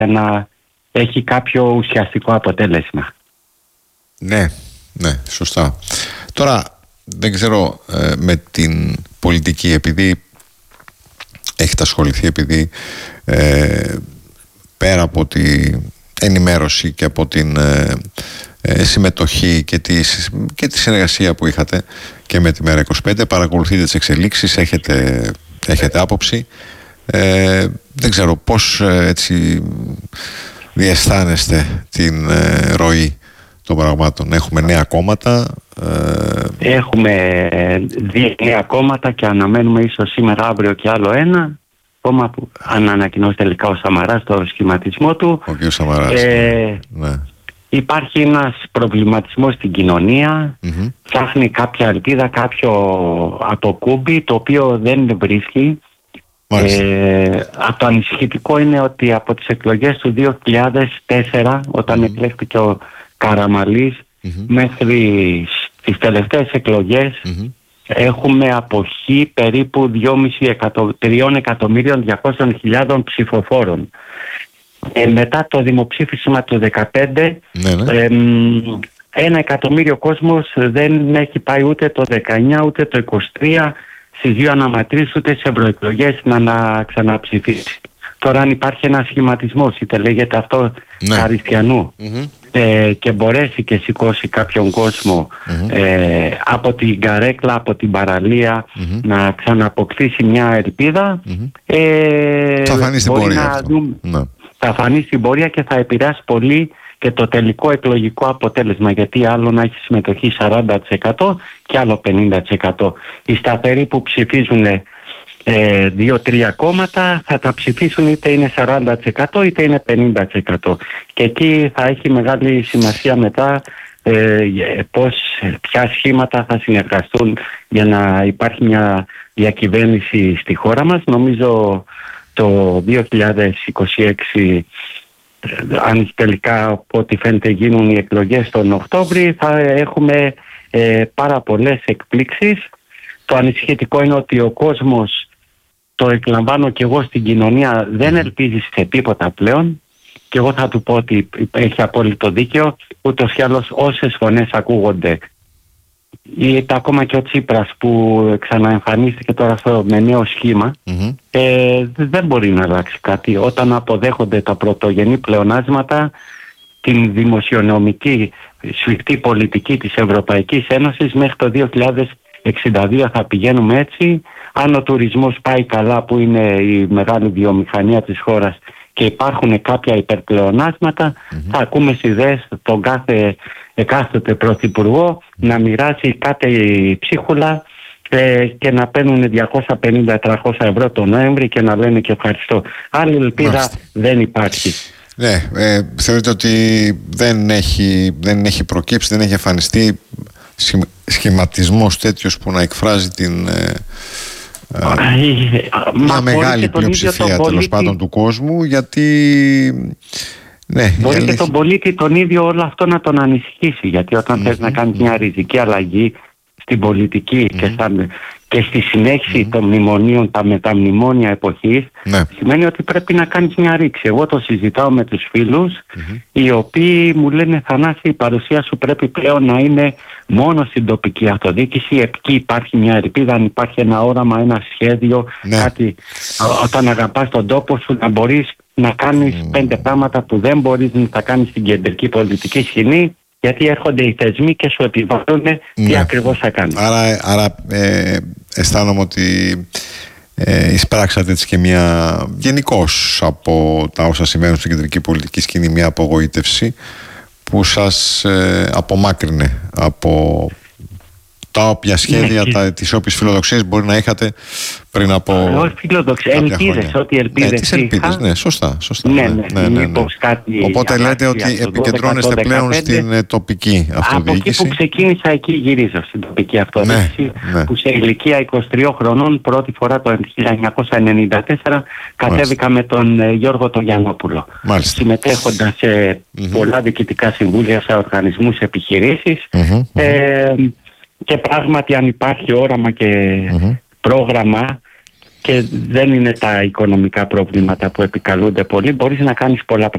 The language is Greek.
να έχει κάποιο ουσιαστικό αποτέλεσμα. Ναι, σωστά. Τώρα δεν ξέρω με την πολιτική, επειδή έχετε ασχοληθεί, επειδή πέρα από την ενημέρωση και από την συμμετοχή και τη συνεργασία που είχατε και με τη Μέρα25, παρακολουθείτε τις εξελίξεις, έχετε άποψη. Δεν ξέρω πώς έτσι διαισθάνεστε την ροή των πραγμάτων. Έχουμε νέα κόμματα. Έχουμε 2 νέα κόμματα και αναμένουμε ίσως σήμερα αύριο και άλλο ένα κόμμα που αν ανακοινώσει τελικά ο Σαμαράς το σχηματισμό του. Ο κ. Σαμαράς. Ναι. Υπάρχει ένας προβληματισμός στην κοινωνία. Ψάχνει κάποια ελπίδα, κάποιο αποκούμπι, το οποίο δεν βρίσκει. Το ανησυχητικό είναι ότι από τις εκλογές του 2004, όταν εκλέχθηκε ο Καραμαλής, μέχρι τις τελευταίες εκλογές έχουμε αποχή περίπου 3.200.000 ψηφοφόρων. Μετά το δημοψήφισμα του 2015, 1 εκατομμύριο κόσμος δεν έχει πάει ούτε το 19 ούτε το 23 στις 2 αναμετρήσεις ούτε σε ευρωεκλογές να ξαναψηφίσει. Τώρα αν υπάρχει ένας σχηματισμός, είτε λέγεται αυτό Χαριστιανού, και μπορέσει και σηκώσει κάποιον κόσμο από την καρέκλα, από την παραλία, να ξανααποκτήσει μια ελπίδα, θα φανεί στην πορεία θα φανεί στην πορεία και θα επηρεάσει πολύ και το τελικό εκλογικό αποτέλεσμα, γιατί άλλο να έχει συμμετοχή 40% και άλλο 50%. Οι σταθεροί που ψηφίζουν 2-3 κόμματα θα τα ψηφίσουν είτε είναι 40% είτε είναι 50%. Και εκεί θα έχει μεγάλη σημασία μετά ποια σχήματα θα συνεργαστούν για να υπάρχει μια διακυβέρνηση στη χώρα μας. Νομίζω το 2026, αν τελικά από ό,τι φαίνεται γίνουν οι εκλογές τον Οκτώβρη, θα έχουμε πάρα πολλές εκπλήξεις. Το ανησυχητικό είναι ότι ο κόσμος, το εκλαμβάνω και εγώ στην κοινωνία, δεν ελπίζει σε τίποτα πλέον, και εγώ θα του πω ότι έχει απόλυτο δίκαιο. Ούτως ή άλλως όσες φωνές ακούγονται, ακόμα και ο Τσίπρας που ξαναεμφανίστηκε τώρα με νέο σχήμα, δεν μπορεί να αλλάξει κάτι όταν αποδέχονται τα πρωτογενή πλεονάσματα, την δημοσιονομική σφιχτή πολιτική της Ευρωπαϊκής Ένωσης. Μέχρι το 2062 θα πηγαίνουμε έτσι. Αν ο τουρισμός πάει καλά, που είναι η μεγάλη βιομηχανία της χώρας, και υπάρχουν κάποια υπερπλεονάσματα, θα ακούμε στις ιδέες τον εκάστοτε πρωθυπουργό να μοιράσει κάτι ψίχουλα και να παίρνουν 250-300 ευρώ το Νοέμβρη και να λένε και ευχαριστώ. Άλλη ελπίδα δεν υπάρχει. Ναι, θεωρείτε ότι δεν έχει προκύψει, δεν έχει εμφανιστεί σχηματισμός τέτοιος που να εκφράζει μια μεγάλη πλειοψηφία τέλος πάντων του κόσμου, γιατί μπορεί και τον πολίτη τον ίδιο όλο αυτό να τον ανησυχήσει, γιατί όταν θες να κάνεις μια ριζική αλλαγή στην πολιτική και στη συνέχιση των μνημονίων, τα μεταμνημόνια εποχής, σημαίνει ότι πρέπει να κάνεις μια ρήξη. Εγώ το συζητάω με τους φίλους, οι οποίοι μου λένε, Θανάση, η παρουσία σου πρέπει πλέον να είναι μόνο στην τοπική αυτοδιοίκηση. Εκεί υπάρχει μια ελπίδα, αν υπάρχει ένα όραμα, ένα σχέδιο, κάτι, όταν αγαπάς τον τόπο σου, να μπορείς να κάνεις 5 πράγματα που δεν μπορείς να τα κάνεις στην κεντρική πολιτική σκηνή, γιατί έρχονται οι θεσμοί και σου επιβάλλουν τι ακριβώς θα κάνεις. Άρα αισθάνομαι ότι εισπράξατε έτσι και μια, γενικώς από τα όσα συμβαίνουν στην κεντρική πολιτική σκηνή, μια απογοήτευση που σας απομάκρυνε από τα όποια σχέδια, τις όποιες φιλοδοξίες μπορεί να είχατε πριν από. Όχι φιλοδοξίες, ελπίδες, ό,τι ελπίδες είχα. Ναι, σωστά. Ναι. Οπότε λέτε ότι επικεντρώνεστε πλέον στην τοπική αυτοδιοίκηση. Από εκεί που ξεκίνησα, εκεί γυρίζω στην τοπική αυτοδιοίκηση, που σε ηλικία 23 χρονών πρώτη φορά το 1994 κατέβηκα με τον Γιώργο τον Γιαννόπουλο, συμμετέχοντας σε πολλά διοικητικά συμβούλια, σε οργανισμούς, επιχειρήσεις. Και πράγματι, αν υπάρχει όραμα και πρόγραμμα και δεν είναι τα οικονομικά προβλήματα που επικαλούνται πολύ, μπορείς να κάνεις πολλά πράγματα.